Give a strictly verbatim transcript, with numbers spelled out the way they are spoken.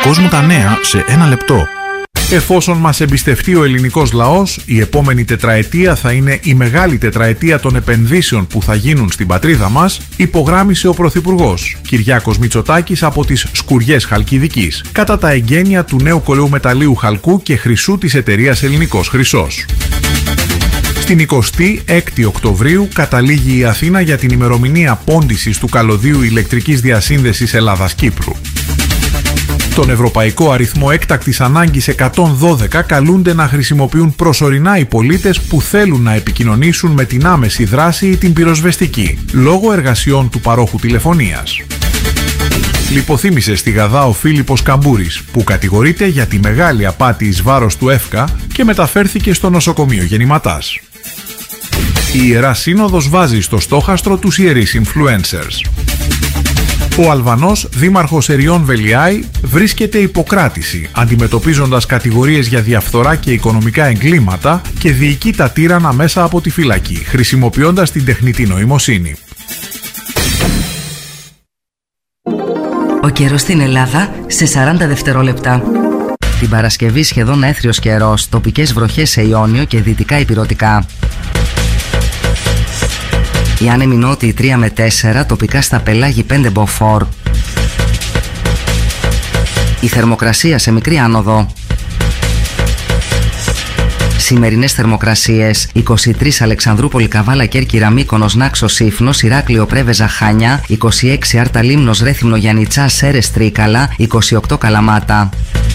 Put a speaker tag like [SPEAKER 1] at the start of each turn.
[SPEAKER 1] κόσμου τα νέα σε ένα λεπτό. Εφόσον μας εμπιστευτεί ο ελληνικός λαός, η επόμενη τετραετία θα είναι η μεγάλη τετραετία των επενδύσεων που θα γίνουν στην πατρίδα μας, υπογράμμισε ο Πρωθυπουργός Κυριάκος Μητσοτάκης από τις σκουριές Χαλκιδικής, κατά τα εγγένεια του νέου κολλαίου μεταλλίου χαλκού και χρυσού της εταιρείας Ελληνικός Χρυσός. Την εικοστή έκτη Οκτωβρίου καταλήγει η Αθήνα για την ημερομηνία πόντισης του καλωδίου ηλεκτρικής διασύνδεσης Ελλάδας-Κύπρου. Τον ευρωπαϊκό αριθμό έκτακτης ανάγκης εκατόν δώδεκα καλούνται να χρησιμοποιούν προσωρινά οι πολίτες που θέλουν να επικοινωνήσουν με την άμεση δράση ή την πυροσβεστική, λόγω εργασιών του παρόχου τηλεφωνίας. Λιποθύμησε στη Γαδά ο Φίλιππος Καμπούρης, που κατηγορείται για τη μεγάλη απάτη εις βάρος του ΕΦΚΑ και μεταφέρθηκε στο νοσοκομείο Γεννηματάς. Η Ιερά Σύνοδος βάζει στο στόχαστρο τους ιερείς influencers. Ο Αλβανός δήμαρχος Εριών Βελιάη βρίσκεται υποκράτηση, αντιμετωπίζοντας κατηγορίες για διαφθορά και οικονομικά εγκλήματα και διοικεί τα τύρανα μέσα από τη φυλακή, χρησιμοποιώντας την τεχνητή νοημοσύνη.
[SPEAKER 2] Ο καιρός στην Ελλάδα σε σαράντα δευτερόλεπτα. Την Παρασκευή σχεδόν έθριος καιρός, τοπικές βροχές σε Ιόνιο και δυτικά ηπειρωτικά. Οι άνεμοι νότιοι τρία με τέσσερα, τοπικά στα Πελάγη πέντε μποφόρ. Η θερμοκρασία σε μικρή άνοδο. Σημερινές θερμοκρασίες: είκοσι τρία Αλεξανδρούπολη, Καβάλα, Κέρκυρα, Μύκονος, Νάξος, Ήφνος, Ηράκλειο, Πρέβεζα, Χάνια, είκοσι έξι Άρτα, Λίμνος, Ρέθυμνο, Γιαννιτσά, Σέρες, Τρίκαλα, είκοσι οκτώ Καλαμάτα.